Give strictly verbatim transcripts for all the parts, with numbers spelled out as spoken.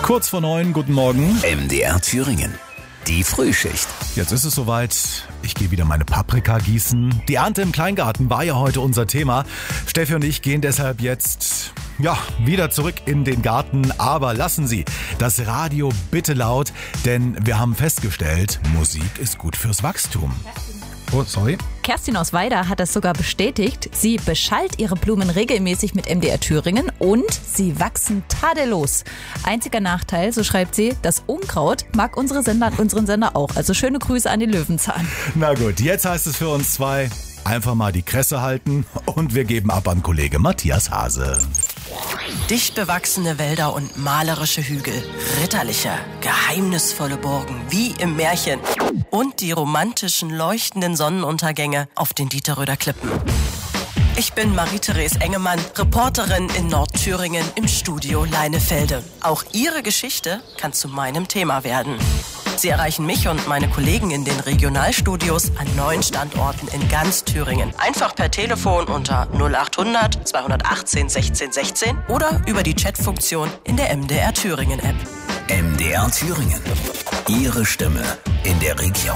Kurz vor neun, guten Morgen. M D R Thüringen. Die Frühschicht. Jetzt ist es soweit. Ich gehe wieder meine Paprika gießen. Die Ernte im Kleingarten war ja heute unser Thema. Steffi und ich gehen deshalb jetzt, ja, wieder zurück in den Garten. Aber lassen Sie das Radio bitte laut, denn wir haben festgestellt, Musik ist gut fürs Wachstum. Oh, sorry. Kerstin aus Weida hat das sogar bestätigt. Sie beschallt ihre Blumen regelmäßig mit M D R Thüringen und sie wachsen tadellos. Einziger Nachteil, so schreibt sie, das Unkraut mag unsere Sender, unseren Sender auch. Also schöne Grüße an die Löwenzahn. Na gut, jetzt heißt es für uns zwei, einfach mal die Kresse halten und wir geben ab an Kollege Matthias Hase. Dicht bewachsene Wälder und malerische Hügel, ritterliche, geheimnisvolle Burgen wie im Märchen und die romantischen, leuchtenden Sonnenuntergänge auf den Dieterröder Klippen. Ich bin Marie-Therese Engemann, Reporterin in Nordthüringen im Studio Leinefelde. Auch Ihre Geschichte kann zu meinem Thema werden. Sie erreichen mich und meine Kollegen in den Regionalstudios an neun Standorten in ganz Thüringen. Einfach per Telefon unter null achthundert zweihundertachtzehn sechzehn sechzehn oder über die Chatfunktion in der M D R Thüringen App. M D R Thüringen. Ihre Stimme in der Region.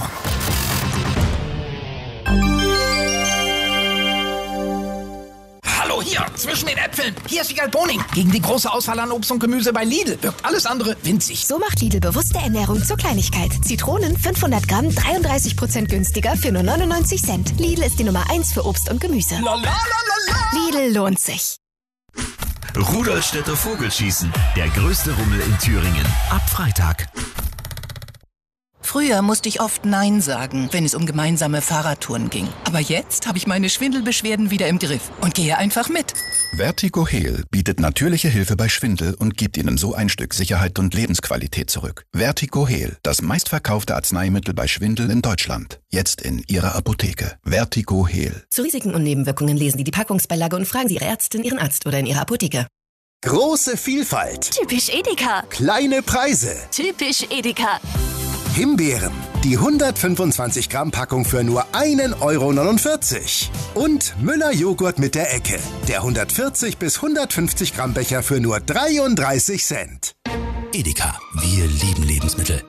Hallo hier, zwischen den Äpfeln. Hier ist Wiegald Boning. Gegen die große Auswahl an Obst und Gemüse bei Lidl wirkt alles andere winzig. So macht Lidl bewusste Ernährung zur Kleinigkeit. Zitronen fünfhundert Gramm, dreiunddreißig Prozent günstiger für nur neunundneunzig Cent. Lidl ist die Nummer eins für Obst und Gemüse. La, la, la, la, la. Lidl lohnt sich. Rudolstädter Vogelschießen. Der größte Rummel in Thüringen. Ab Freitag. Früher musste ich oft Nein sagen, wenn es um gemeinsame Fahrradtouren ging. Aber jetzt habe ich meine Schwindelbeschwerden wieder im Griff und gehe einfach mit. Vertigo-Heal bietet natürliche Hilfe bei Schwindel und gibt Ihnen so ein Stück Sicherheit und Lebensqualität zurück. Vertigo-Heal, das meistverkaufte Arzneimittel bei Schwindel in Deutschland. Jetzt in Ihrer Apotheke. Vertigo-Heal. Zu Risiken und Nebenwirkungen lesen Sie die Packungsbeilage und fragen Sie Ihre Ärztin, Ihren Arzt oder in Ihrer Apotheke. Große Vielfalt. Typisch Edeka. Kleine Preise. Typisch Edeka. Himbeeren. Die hundertfünfundzwanzig Gramm Packung für nur ein Euro neunundvierzig. Und Müller Joghurt mit der Ecke. Der hundertvierzig bis hundertfünfzig Gramm Becher für nur dreiunddreißig Cent. Edeka. Wir lieben Lebensmittel.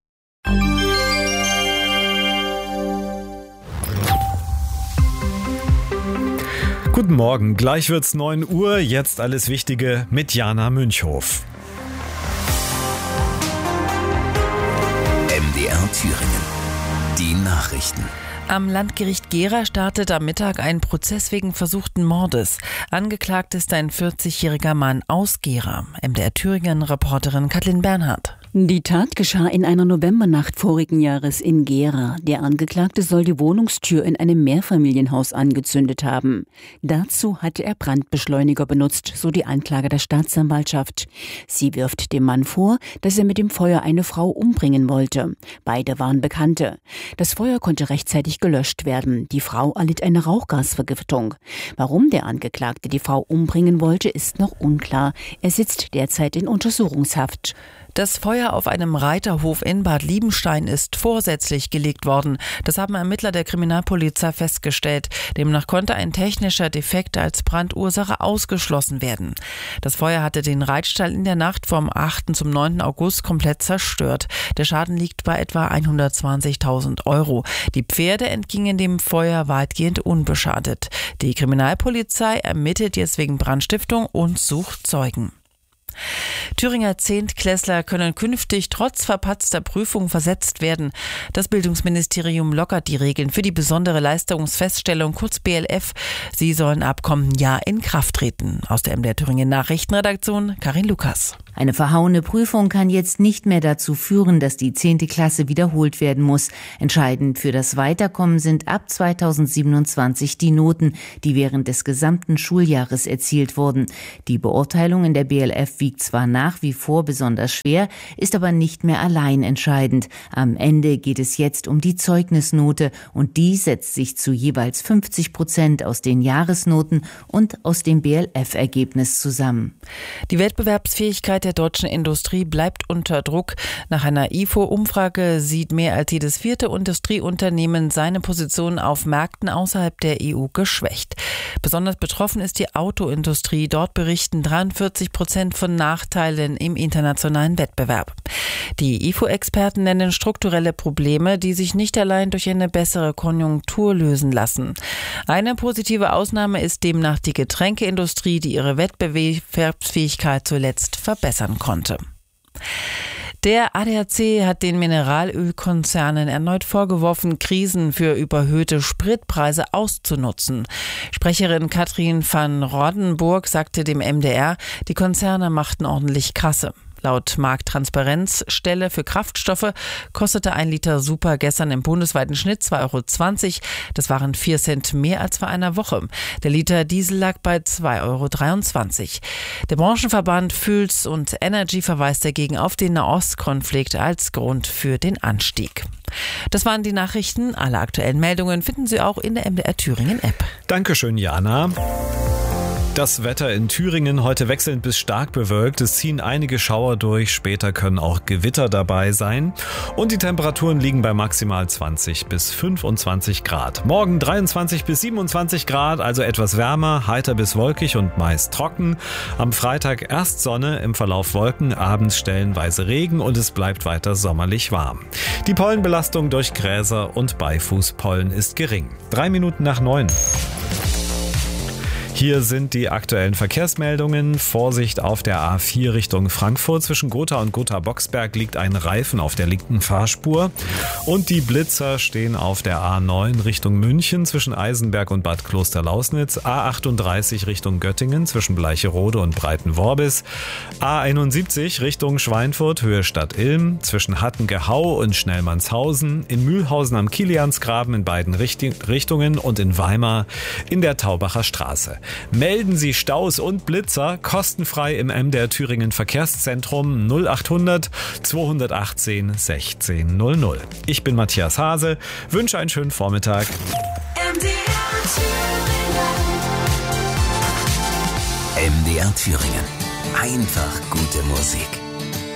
Guten Morgen, gleich wird's neun Uhr. Jetzt alles Wichtige mit Jana Münchhof. M D R Thüringen. Die Nachrichten. Am Landgericht Gera startet am Mittag ein Prozess wegen versuchten Mordes. Angeklagt ist ein vierzigjähriger Mann aus Gera. M D R Thüringen-Reporterin Kathleen Bernhardt. Die Tat geschah in einer Novembernacht vorigen Jahres in Gera. Der Angeklagte soll die Wohnungstür in einem Mehrfamilienhaus angezündet haben. Dazu hatte er Brandbeschleuniger benutzt, so die Anklage der Staatsanwaltschaft. Sie wirft dem Mann vor, dass er mit dem Feuer eine Frau umbringen wollte. Beide waren Bekannte. Das Feuer konnte rechtzeitig gelöscht werden. Die Frau erlitt eine Rauchgasvergiftung. Warum der Angeklagte die Frau umbringen wollte, ist noch unklar. Er sitzt derzeit in Untersuchungshaft. Das Feuer auf einem Reiterhof in Bad Liebenstein ist vorsätzlich gelegt worden. Das haben Ermittler der Kriminalpolizei festgestellt. Demnach konnte ein technischer Defekt als Brandursache ausgeschlossen werden. Das Feuer hatte den Reitstall in der Nacht vom achten zum neunten August komplett zerstört. Der Schaden liegt bei etwa hundertzwanzigtausend Euro. Die Pferde entgingen dem Feuer weitgehend unbeschadet. Die Kriminalpolizei ermittelt jetzt wegen Brandstiftung und sucht Zeugen. Thüringer Zehntklässler können künftig trotz verpatzter Prüfung versetzt werden. Das Bildungsministerium lockert die Regeln für die besondere Leistungsfeststellung, kurz B L F. Sie sollen ab kommenden Jahr in Kraft treten. Aus der M D R Thüringen Nachrichtenredaktion Karin Lukas. Eine verhauene Prüfung kann jetzt nicht mehr dazu führen, dass die zehnte Klasse wiederholt werden muss. Entscheidend für das Weiterkommen sind ab zweitausendsiebenundzwanzig die Noten, die während des gesamten Schuljahres erzielt wurden. Die Beurteilung in der B L F wiegt zwar nach wie vor besonders schwer, ist aber nicht mehr allein entscheidend. Am Ende geht es jetzt um die Zeugnisnote und die setzt sich zu jeweils fünfzig Prozent aus den Jahresnoten und aus dem B L F-Ergebnis zusammen. Die Wettbewerbsfähigkeit Mehrheit der deutschen Industrie bleibt unter Druck. Nach einer I F O-Umfrage sieht mehr als jedes vierte Industrieunternehmen seine Position auf Märkten außerhalb der E U geschwächt. Besonders betroffen ist die Autoindustrie. Dort berichten dreiundvierzig Prozent von Nachteilen im internationalen Wettbewerb. Die I F O-Experten nennen strukturelle Probleme, die sich nicht allein durch eine bessere Konjunktur lösen lassen. Eine positive Ausnahme ist demnach die Getränkeindustrie, die ihre Wettbewerbsfähigkeit zuletzt verbessern konnte. Der A D A C hat den Mineralölkonzernen erneut vorgeworfen, Krisen für überhöhte Spritpreise auszunutzen. Sprecherin Katrin van Roddenburg sagte dem M D R, die Konzerne machten ordentlich Kasse. Laut Markttransparenzstelle für Kraftstoffe kostete ein Liter Super gestern im bundesweiten Schnitt zwei Euro zwanzig. Das waren vier Cent mehr als vor einer Woche. Der Liter Diesel lag bei zwei Euro dreiundzwanzig. Der Branchenverband Fuels und Energy verweist dagegen auf den Nahostkonflikt als Grund für den Anstieg. Das waren die Nachrichten. Alle aktuellen Meldungen finden Sie auch in der M D R Thüringen App. Dankeschön, Jana. Das Wetter in Thüringen heute wechselnd bis stark bewölkt. Es ziehen einige Schauer durch. Später können auch Gewitter dabei sein. Und die Temperaturen liegen bei maximal zwanzig bis fünfundzwanzig Grad. Morgen dreiundzwanzig bis siebenundzwanzig Grad, also etwas wärmer, heiter bis wolkig und meist trocken. Am Freitag erst Sonne, im Verlauf Wolken, abends stellenweise Regen und es bleibt weiter sommerlich warm. Die Pollenbelastung durch Gräser und Beifußpollen ist gering. Drei Minuten nach neun. Hier sind die aktuellen Verkehrsmeldungen. Vorsicht auf der A vier Richtung Frankfurt. Zwischen Gotha und Gotha-Boxberg liegt ein Reifen auf der linken Fahrspur. Und die Blitzer stehen auf der A neun Richtung München zwischen Eisenberg und Bad Klosterlausnitz. A achtunddreißig Richtung Göttingen zwischen Bleicherode und Breitenworbis. A einundsiebzig Richtung Schweinfurt Höhe Stadt Ilm zwischen Hattengehau und Schnellmannshausen. In Mühlhausen am Kiliansgraben in beiden Richtungen und in Weimar in der Taubacher Straße. Melden Sie Staus und Blitzer kostenfrei im M D R Thüringen Verkehrszentrum null achthundert zweihundertachtzehn sechzehn null null. Ich bin Matthias Hase, wünsche einen schönen Vormittag. M D R Thüringen. M D R Thüringen. Einfach gute Musik.